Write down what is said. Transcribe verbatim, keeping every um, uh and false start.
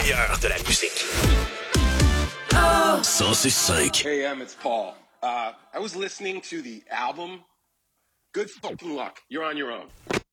meilleur de la musique. cent six cinq. Hey, Em, it's Paul. Uh, I was listening to the album. Good fucking luck. You're on your own.